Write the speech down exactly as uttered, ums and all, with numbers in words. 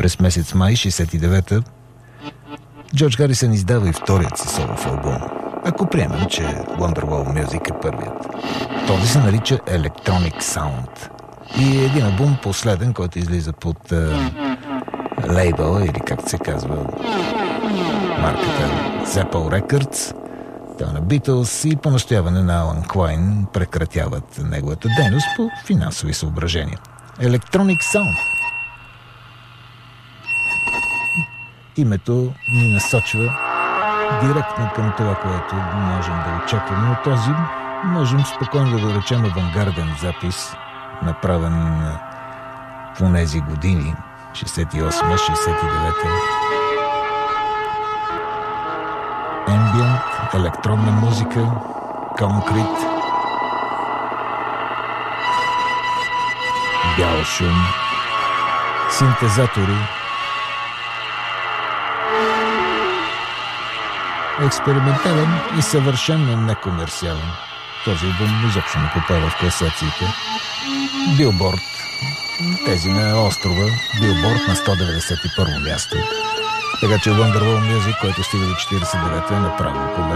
През месец май шейсет и девета Джордж Харисън издава и вторият си солов албум, ако приемем, че Wonderwall Music е първият. Този се нарича Electronic Sound и е един албум последен, който излиза под е, лейбъла, или както се казва марката Zapple Records. Той на Beatles и по настояване на Алан Клайн прекратяват неговата дейност по финансови съображения. Electronic Sound. Името ни насочва директно към това, което можем да очакваме от този, можем спокойно да речем, авангарден запис, направен в тези години, шейсет и осма шейсет и девета. Ембиент, електронна музика, конкрет, бял шум, синтезатори, експериментален и съвършенно некомерциален. Този албум изобщо не попада в класациите. Билборд, тези на острова, Билборд на сто деветдесет и първо място. Така че Wonderwall Music, който стига до четиридесет и девета, е направо